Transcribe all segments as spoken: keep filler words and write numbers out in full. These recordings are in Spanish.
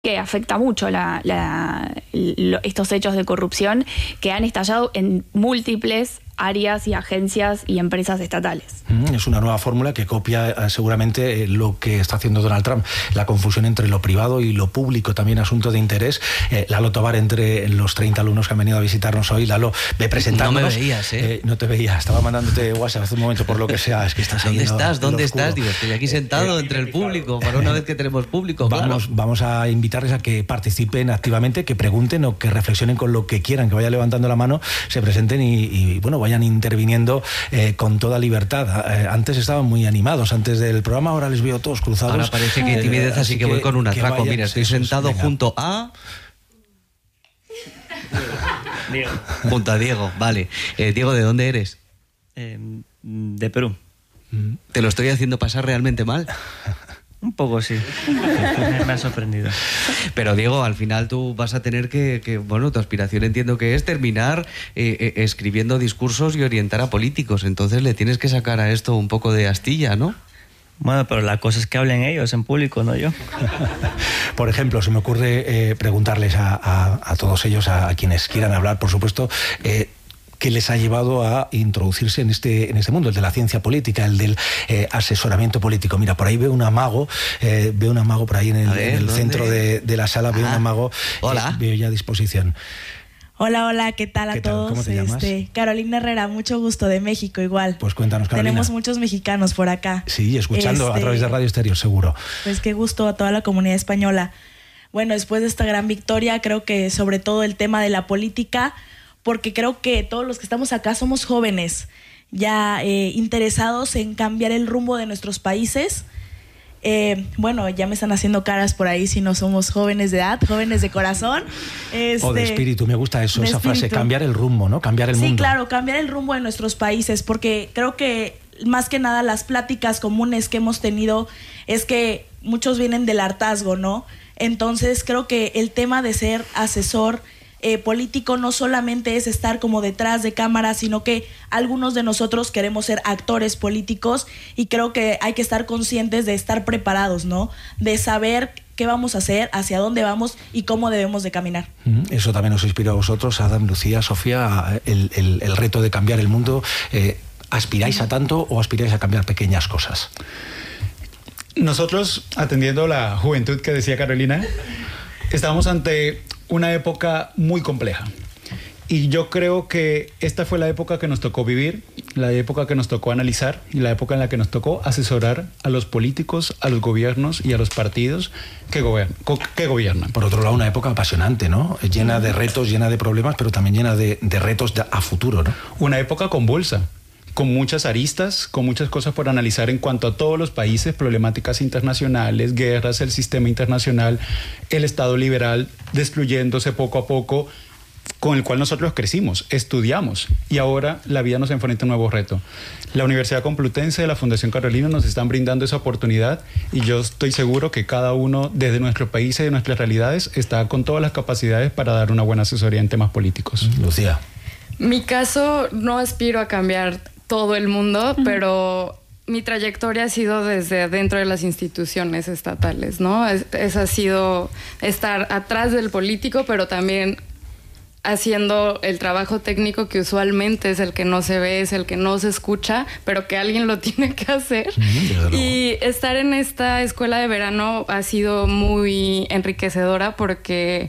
que afecta mucho la, la, lo, estos hechos de corrupción que han estallado en múltiples áreas y agencias y empresas estatales. Es una nueva fórmula que copia eh, seguramente eh, lo que está haciendo Donald Trump, la confusión entre lo privado y lo público, también asunto de interés. Eh, Lalo Tobar, entre los treinta alumnos que han venido a visitarnos hoy. Lalo, ve presentándonos. No me veías, ¿eh? eh no te veía, estaba mandándote WhatsApp hace un momento, por lo que sea, es que estás ahí. ¿Dónde en estás? lo, ¿Dónde oscuro. estás? Digo, estoy aquí sentado eh, entre el público, para una vez que tenemos público. Vamos, claro. vamos a invitarles a que participen activamente, que pregunten o que reflexionen con lo que quieran, que vayan levantando la mano, se presenten y, y bueno, vayan interviniendo Eh, con toda libertad. Eh, antes estaban muy animados, antes del programa, ahora les veo todos cruzados. Ahora parece que hay timidez, así, así que, que voy con un atraco. Mira, estoy sentado venga. junto a... Diego. Junto a Diego, vale. Eh, Diego, ¿de dónde eres? Eh, de Perú. ¿Te lo estoy haciendo pasar realmente mal? Un poco sí, me ha sorprendido. Pero Diego, al final tú vas a tener que, que bueno, tu aspiración entiendo que es terminar eh, eh, escribiendo discursos y orientar a políticos, entonces le tienes que sacar a esto un poco de astilla, ¿no? Bueno, pero la cosa es que hablen ellos en público, no yo. Por ejemplo, se me ocurre eh, preguntarles a, a, a todos ellos, a, a quienes quieran hablar, por supuesto, eh, ¿qué les ha llevado a introducirse en este, en este mundo, el de la ciencia política, el del eh, asesoramiento político? Mira, por ahí veo un amago, eh, veo un amago por ahí en el, ver, en el centro de, de la sala, ah, veo un amago, hola. Eh, veo ya a disposición. Hola, hola, ¿qué tal a ¿Qué tal? todos? ¿Cómo te llamas? Este, Carolina Herrera, mucho gusto, de México igual. Pues cuéntanos, Carolina. Tenemos muchos mexicanos por acá. Sí, escuchando este, a través de Radio Estéreo, seguro. Pues qué gusto a toda la comunidad española. Bueno, después de esta gran victoria, creo que sobre todo el tema de la política, porque creo que todos los que estamos acá somos jóvenes, ya eh, interesados en cambiar el rumbo de nuestros países. Eh, bueno, ya me están haciendo caras por ahí si no somos jóvenes de edad, jóvenes de corazón. Este, o de espíritu, me gusta eso, esa espíritu. frase, cambiar el rumbo, ¿no? Cambiar el sí, mundo. Sí, claro, cambiar el rumbo de nuestros países, porque creo que más que nada las pláticas comunes que hemos tenido es que muchos vienen del hartazgo, ¿no? Entonces creo que el tema de ser asesor Eh, político no solamente es estar como detrás de cámara, sino que algunos de nosotros queremos ser actores políticos y creo que hay que estar conscientes de estar preparados, ¿no? De saber qué vamos a hacer, hacia dónde vamos y cómo debemos de caminar. Eso también nos inspira a vosotros, Adam, Lucía, Sofía, el, el, el reto de cambiar el mundo. Eh, ¿Aspiráis a tanto o aspiráis a cambiar pequeñas cosas? Nosotros, atendiendo la juventud que decía Carolina, estamos ante una época muy compleja. Y yo creo que esta fue la época que nos tocó vivir, la época que nos tocó analizar y la época en la que nos tocó asesorar a los políticos, a los gobiernos y a los partidos que gobiernan. Que gobiernan. Por otro lado, una época apasionante, ¿no? Llena de retos, llena de problemas, pero también llena de, de retos de, a futuro, ¿no? Una época convulsa, con muchas aristas, con muchas cosas por analizar en cuanto a todos los países, problemáticas internacionales, guerras, el sistema internacional, el Estado liberal destruyéndose poco a poco, con el cual nosotros crecimos, estudiamos y ahora la vida nos enfrenta a un nuevo reto. La Universidad Complutense de la Fundación Carolina nos están brindando esa oportunidad y yo estoy seguro que cada uno desde nuestro país y de nuestras realidades está con todas las capacidades para dar una buena asesoría en temas políticos. Lucía. Mi caso, no aspiro a cambiar todo el mundo, uh-huh. pero mi trayectoria ha sido desde dentro de las instituciones estatales, ¿no? Es, es ha sido estar atrás del político, pero también haciendo el trabajo técnico que usualmente es el que no se ve, es el que no se escucha, pero que alguien lo tiene que hacer. Uh-huh. Y estar en esta escuela de verano ha sido muy enriquecedora porque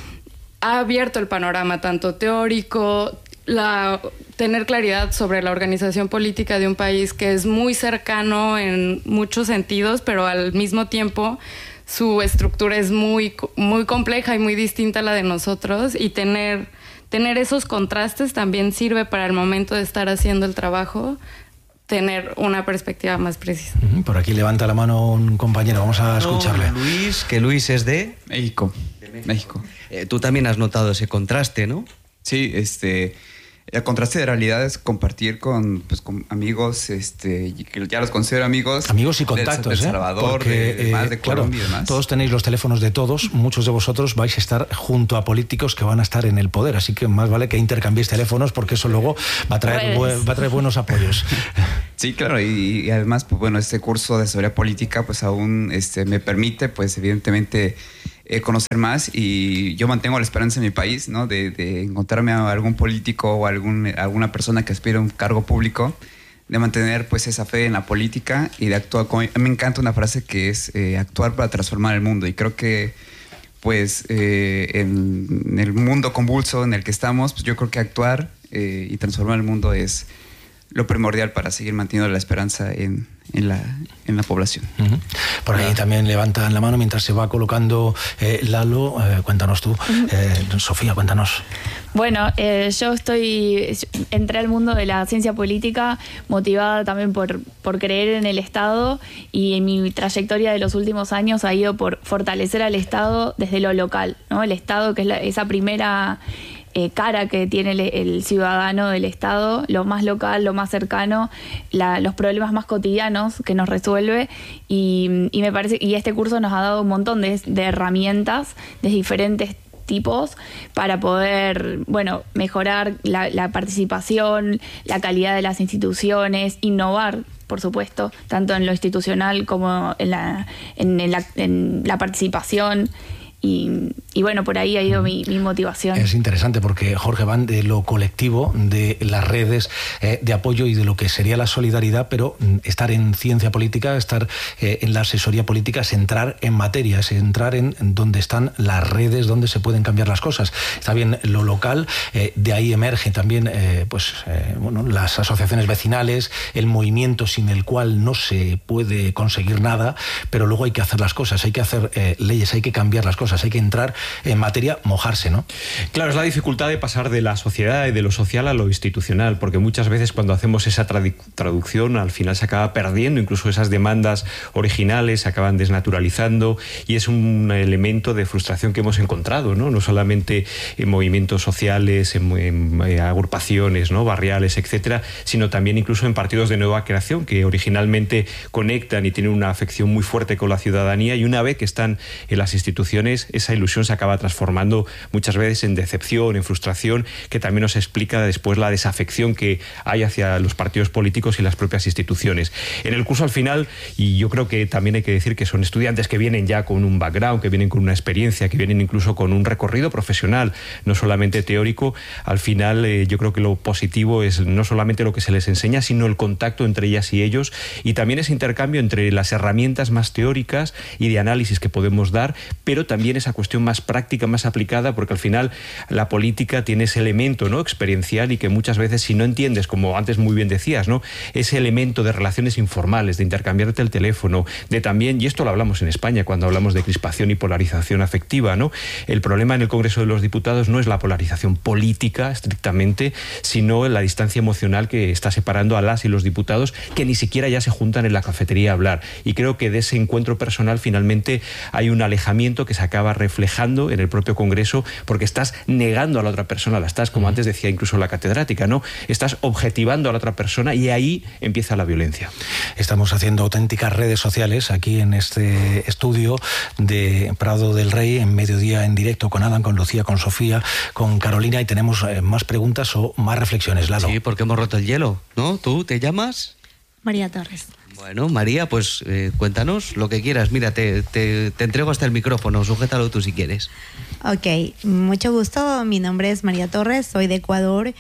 ha abierto el panorama tanto teórico, la, tener claridad sobre la organización política de un país que es muy cercano en muchos sentidos, pero al mismo tiempo su estructura es muy, muy compleja y muy distinta a la de nosotros, y tener, tener esos contrastes también sirve para el momento de estar haciendo el trabajo, tener una perspectiva más precisa. Por aquí levanta la mano un compañero, vamos a escucharle. No, Luis, que Luis es de México. De México. México. Eh, tú también has notado ese contraste, ¿no? Sí, este... el contraste de realidad es compartir con, pues, con amigos, este, que ya los considero amigos. Amigos y contactos, de El Salvador, ¿eh? Porque, de, de, más de eh, claro, Colombia y demás. Todos tenéis los teléfonos de todos, muchos de vosotros vais a estar junto a políticos que van a estar en el poder, así que más vale que intercambiéis teléfonos porque eso luego va a traer, bu- va a traer buenos apoyos. Sí, claro, y, y además, pues bueno, este curso de asesoría política pues aún este, me permite, pues evidentemente, eh, conocer más, y yo mantengo la esperanza en mi país, ¿no? De, de encontrarme a algún político o algún, alguna persona que aspire a un cargo público, de mantener pues esa fe en la política y de actuar. Como, a mí me encanta una frase que es eh, actuar para transformar el mundo, y creo que pues eh, en, en el mundo convulso en el que estamos, pues yo creo que actuar eh, y transformar el mundo es lo primordial para seguir manteniendo la esperanza en, en, la, en la población. Uh-huh. Por ahí también levantan la mano mientras se va colocando eh, Lalo. Eh, cuéntanos tú. Uh-huh. eh, Sofía, cuéntanos. Bueno, eh, yo estoy, entré al mundo de la ciencia política motivada también por, por creer en el Estado, y en mi trayectoria de los últimos años ha ido por fortalecer al Estado desde lo local, ¿no? El Estado, que es la, esa primera eh, cara que tiene el, el ciudadano del Estado, lo más local, lo más cercano, la, los problemas más cotidianos que nos resuelve, y, y me parece, y este curso nos ha dado un montón de, de herramientas de diferentes tipos para poder, bueno, mejorar la, la participación, la calidad de las instituciones, innovar, por supuesto, tanto en lo institucional como en la, en, en la, en la participación. Y, y bueno, por ahí ha ido mi, mi motivación. Es interesante porque, Jorge, van de lo colectivo, de las redes eh, de apoyo y de lo que sería la solidaridad, pero estar en ciencia política, estar eh, en la asesoría política, es entrar en materia, es entrar en, en donde están las redes, donde se pueden cambiar las cosas. Está bien lo local, eh, de ahí emergen también eh, pues, eh, bueno, las asociaciones vecinales, el movimiento sin el cual no se puede conseguir nada, pero luego hay que hacer las cosas, hay que hacer eh, leyes, hay que cambiar las cosas. Hay que entrar en materia, mojarse, ¿no? Claro, es la dificultad de pasar de la sociedad y de lo social a lo institucional, porque muchas veces cuando hacemos esa tradu- traducción al final se acaba perdiendo, incluso esas demandas originales se acaban desnaturalizando, y es un elemento de frustración que hemos encontrado, ¿no? No solamente en movimientos sociales, en, en, en agrupaciones, ¿no? barriales, etcétera, sino también incluso en partidos de nueva creación que originalmente conectan y tienen una afección muy fuerte con la ciudadanía, y una vez que están en las instituciones, esa ilusión se acaba transformando muchas veces en decepción, en frustración, que también nos explica después la desafección que hay hacia los partidos políticos y las propias instituciones. En el curso, al final, y yo creo que también hay que decir que son estudiantes que vienen ya con un background, que vienen con una experiencia, que vienen incluso con un recorrido profesional, no solamente teórico. Al final, eh, yo creo que lo positivo es no solamente lo que se les enseña, sino el contacto entre ellas y ellos, y también ese intercambio entre las herramientas más teóricas y de análisis que podemos dar, pero también esa cuestión más práctica, más aplicada, porque al final la política tiene ese elemento, ¿no? experiencial, y que muchas veces, si no entiendes, como antes muy bien decías, ¿no? ese elemento de relaciones informales, de intercambiarte el teléfono, de también, y esto lo hablamos en España cuando hablamos de crispación y polarización afectiva, ¿no? El problema en el Congreso de los Diputados no es la polarización política estrictamente, sino la distancia emocional que está separando a las y los diputados, que ni siquiera ya se juntan en la cafetería a hablar. Y creo que de ese encuentro personal finalmente hay un alejamiento que se acaba reflejando en el propio Congreso, porque estás negando a la otra persona, la estás, como antes decía incluso la catedrática, ¿no? Estás objetivando a la otra persona, y ahí empieza la violencia. Estamos haciendo auténticas redes sociales aquí en este estudio de Prado del Rey, en Mediodía en Directo, con Adam, con Lucía, con Sofía, con Carolina, y tenemos eh, más preguntas o más reflexiones, Lalo. Sí, porque hemos roto el hielo, ¿no? ¿Tú te llamas? María Torres. Bueno, María, pues eh, cuéntanos lo que quieras. Mira, te, te, te entrego hasta el micrófono, sujétalo tú si quieres. Ok, mucho gusto. Mi nombre es María Torres, soy de Ecuador,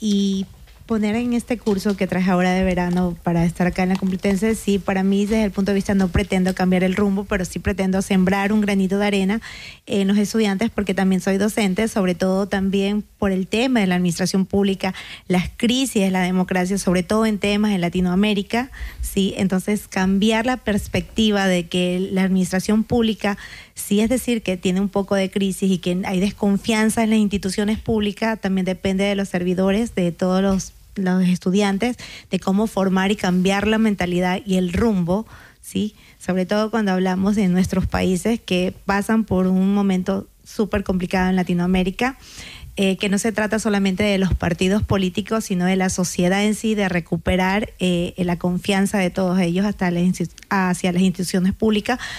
y poner en este curso que traje ahora de verano para estar acá en la Complutense, sí, para mí desde el punto de vista no pretendo cambiar el rumbo, pero sí pretendo sembrar un granito de arena en los estudiantes, porque también soy docente, sobre todo también por el tema de la administración pública, las crisis de la democracia, sobre todo en temas en Latinoamérica, sí, entonces cambiar la perspectiva de que la administración pública, sí, es decir, que tiene un poco de crisis y que hay desconfianza en las instituciones públicas, también depende de los servidores, de todos los, los estudiantes, de cómo formar y cambiar la mentalidad y el rumbo, ¿sí? Sobre todo cuando hablamos de nuestros países que pasan por un momento súper complicado en Latinoamérica, eh, que no se trata solamente de los partidos políticos, sino de la sociedad en sí, de recuperar eh, la confianza de todos ellos hasta la, hacia las instituciones públicas.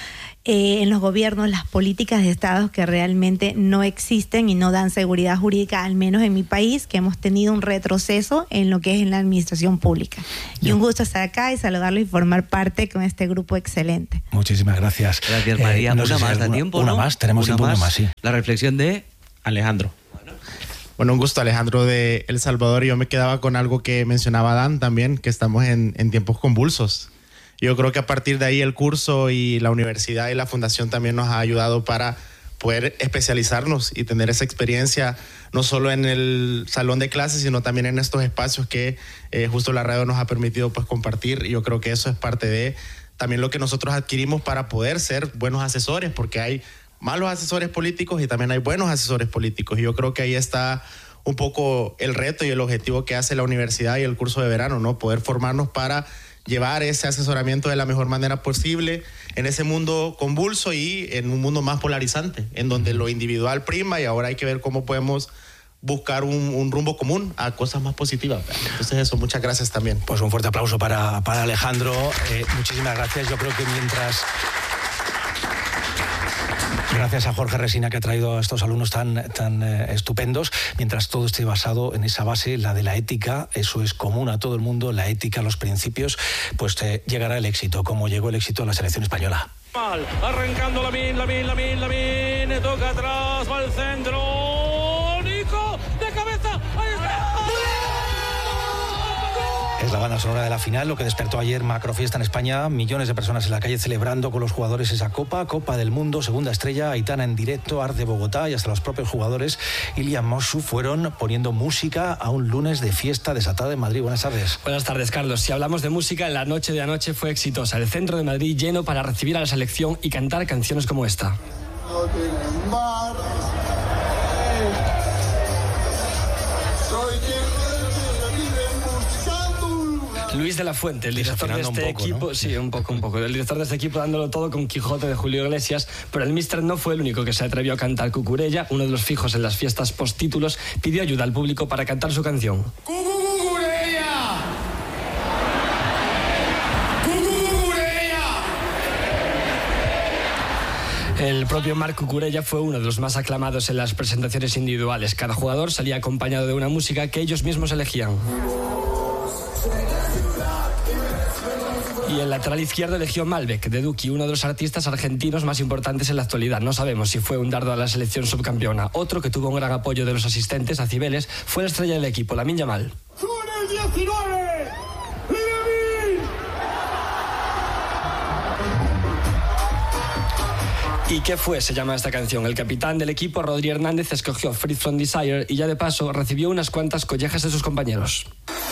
eh, en los gobiernos las políticas de Estado que realmente no existen y no dan seguridad jurídica, al menos en mi país, que hemos tenido un retroceso en lo que es en la administración pública. Y un gusto estar acá y saludarlo y formar parte con este grupo excelente. Muchísimas gracias. Gracias, María. Eh, no una sé si más, da alguna, tiempo, Una ¿no? más, tenemos una tiempo, más. una más, sí. La reflexión de Alejandro. Bueno, un gusto, Alejandro de El Salvador. Yo me quedaba con algo que mencionaba Dan también, que estamos en, en tiempos convulsos. Yo creo que a partir de ahí el curso y la universidad y la fundación también nos ha ayudado para poder especializarnos y tener esa experiencia no solo en el salón de clases, sino también en estos espacios que eh, justo la radio nos ha permitido pues compartir. Y yo creo que eso es parte de también lo que nosotros adquirimos para poder ser buenos asesores, porque hay malos asesores políticos y también hay buenos asesores políticos. Y yo creo que ahí está un poco el reto y el objetivo que hace la universidad y el curso de verano, ¿no? Poder formarnos para llevar ese asesoramiento de la mejor manera posible en ese mundo convulso y en un mundo más polarizante, en donde lo individual prima y ahora hay que ver cómo podemos buscar un, un rumbo común a cosas más positivas. Entonces eso, muchas gracias también. Pues un fuerte aplauso para, para Alejandro. Eh, muchísimas gracias. Yo creo que mientras... Gracias a Jorge Resina, que ha traído a estos alumnos tan, tan eh, estupendos, mientras todo esté basado en esa base, la de la ética. Eso es común a todo el mundo, la ética, los principios, pues eh, llegará el éxito, como llegó el éxito a la selección española. Arrancando Lamine, Lamine, Lamine, Lamine, toca atrás, va al centro, Nico, de cabeza, ahí está. Es la banda sonora de la final, lo que despertó ayer macrofiesta en España, millones de personas en la calle celebrando con los jugadores esa Copa, Copa del Mundo, segunda estrella, Aitana en directo, Art de Bogotá y hasta los propios jugadores, Ilian Moshu, fueron poniendo música a un lunes de fiesta desatado en Madrid. Buenas tardes. Buenas tardes, Carlos. Si hablamos de música, la noche de anoche fue exitosa. El centro de Madrid lleno para recibir a la selección y cantar canciones como esta. Luis de la Fuente, el director de este poco, equipo, ¿no? sí, un poco, un poco. El director de este equipo dándolo todo con Quijote de Julio Iglesias, pero el míster no fue el único que se atrevió a cantar. Cucurella, uno de los fijos en las fiestas postítulos, pidió ayuda al público para cantar su canción. ¡Cucurella! El propio Marc Cucurella fue uno de los más aclamados en las presentaciones individuales. Cada jugador salía acompañado de una música que ellos mismos elegían. Y el lateral izquierdo eligió Malbec, de Duki, uno de los artistas argentinos más importantes en la actualidad. No sabemos si fue un dardo a la selección subcampeona. Otro que tuvo un gran apoyo de los asistentes a Cibeles fue la estrella del equipo, Lamine Yamal. diecinueve! ¿Y qué fue? Se llama esta canción. El capitán del equipo, Rodri Hernández, escogió Free From Desire y ya de paso recibió unas cuantas collejas de sus compañeros.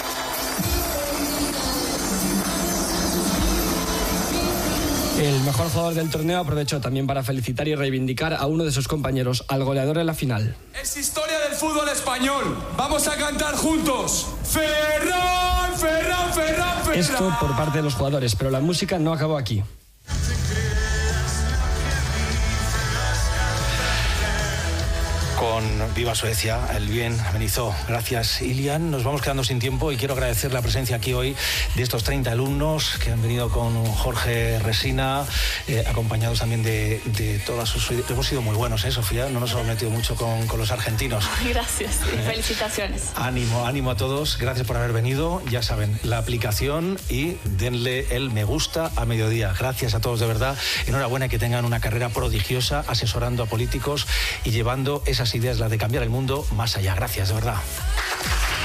El mejor jugador del torneo aprovechó también para felicitar y reivindicar a uno de sus compañeros, al goleador en la final. Es historia del fútbol español. Vamos a cantar juntos. Ferran, Ferran, Ferran, Ferran. Esto por parte de los jugadores, pero la música no acabó aquí. Con Viva Suecia, el bien amenizó. Gracias, Ilian. Nos vamos quedando sin tiempo y quiero agradecer la presencia aquí hoy de estos treinta alumnos que han venido con Jorge Resina, eh, acompañados también de, de todas sus... Hemos sido muy buenos, ¿eh, Sofía? No nos hemos metido mucho con, con los argentinos. Gracias y Eh, felicitaciones. Ánimo, ánimo a todos. Gracias por haber venido. Ya saben, la aplicación y denle el me gusta a mediodía. Gracias a todos, de verdad. Enhorabuena y que tengan una carrera prodigiosa asesorando a políticos y llevando esas ideas, las de cambiar el mundo, más allá. Gracias, de verdad.